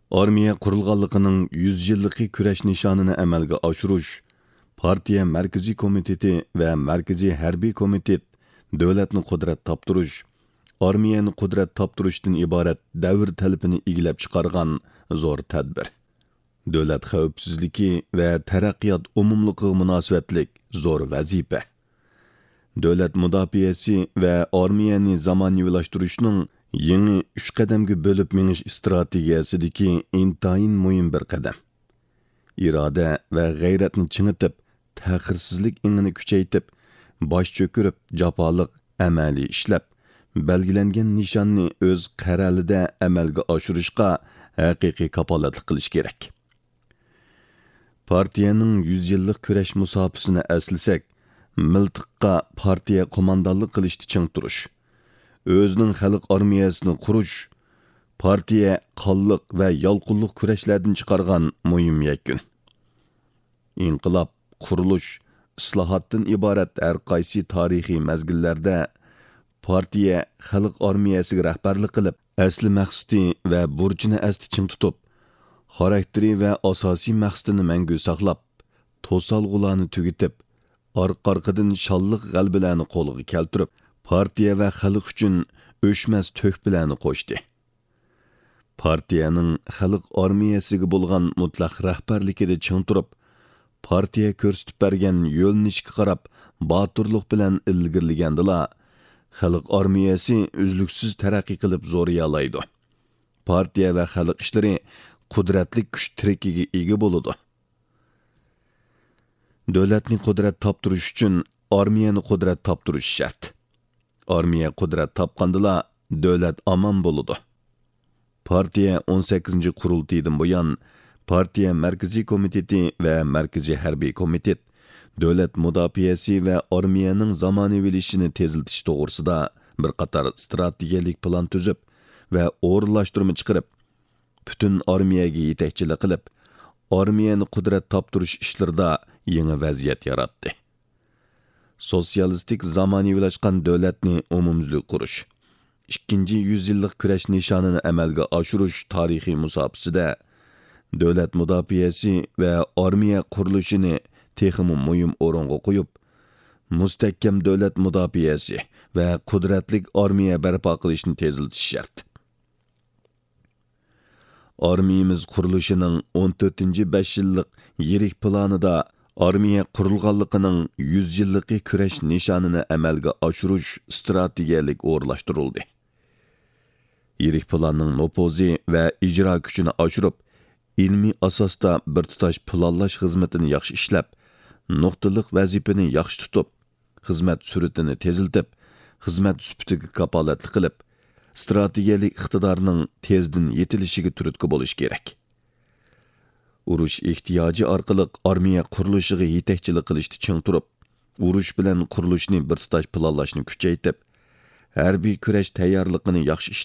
Armiya qurilganligining 100 yillik kurash nishonini amalga oshirish, partiya markaziy komiteti va markaziy harbiy komitet davlatni qudrat toptirish, armiyani qudrat toptirishdan iborat davr talabini egilab chiqargan zo'r tadbir. Davlat xavfsizligi va taraqqiyot umumligiga munosabatlik zo'r vazifa. Davlat mudofaasi va armiyani zamonaviylashtirishning yangi 3 qadamga bo'lib menish strategiyasidagi intayin muhim bir qadam. İroda va g'ayratni chingitib, ta'xirsizlik ingini kuchaytib, bosh cho'kirib, jafoliq amaliy ishlab, belgilangan nishonni o'z qaralida amalga oshirishga haqiqiy kapolatlik qilish kerak. Partiyaning 100 yillik kurash musofasini aslasak, miltiqqa partiya qo'mondonlik qilishni ching turish, o'zining xalq armiyasini qurish, partiya qonliq va yolqinliq kurashlardan chiqargan muhim yakun. İnqilob, qurilish, islohotdan iborat har qaysi tarixiy mazgillarda partiya xalq armiyasiga rahbarlik qilib, asli maqsadi va burchini asti ching tutib, xarakteri va asosiy maqsadini mangu saqlab, to'solg'ularni tugitib, orqa-orqadan shonliq g'albalarni qo'lga keltirib, partiya va xalq uchun o'chmas to'hfalarni qo'shdi. Partiyaning xalq armiyasiga bo'lgan mutlaq rahbarligida ching turib, partiya ko'rsatib bergan yo'lnishga qarab boturlik bilan ilgirlagandila, xalq armiyasi uzluksiz taraqqiy qilib zo'riyalaydi. Partiya va xalq ishlari qudratli kuch tirikiga ega bo'ladi. Davlatni qudrat toptirish uchun armiyani qudrat toptirish shart. Armiya qudrat topgandila davlat omon bo'ladi. Partiya 18 qurultaydan buyon partiya markaziy komiteti va markaziy harbiy komitet davlat mudofaasi va armiyaning zamonaviylashishini tezlatish to'g'risida bir qator strategiyalik plan tuzib va o'rinlashtirma chiqarib, butun armiyaga yetakchilik qilib, armiyani qudrat toptirish ishlarida yangi vaziyat yaratdi. Sotsialistik zamonaviylashgan davlatni umumyuzlik qurish, 200 yillik kurash nishonini amalga oshirish tarixiy musofasida davlat mudofaasi va armiya qurilishini texmi muhim o'ringa qo'yib, mustahkam davlat mudofaasi va qudratli armiya barpo qilishni tezlatish shart. Armiyamiz qurilishining 14-5 yillik yirik planida armiya qurilganligining 100 yillik kurash nishonini amalga oshirish strategiyalik o'rlashtirildi. Yirik planning nopozi va ijro kuchini oshirib, ilmiy asosda bir tutash planlash xizmatini yaxshi ishlab, nuqtaliq vazifani yaxshi tutib, xizmat sur'atini teziltib, xizmat sifatiga kapolatlik qilib, strategiyalik iqtidorning tezdan yetilishiga turtki bo'lish kerak. Urush ehtiyoji orqali armiya qurilishiga yetakchilik qilishni ching turib, urush bilan qurilishni bir tutash planlashni kuchaytib, harbiy kurash tayyorligini yaxshi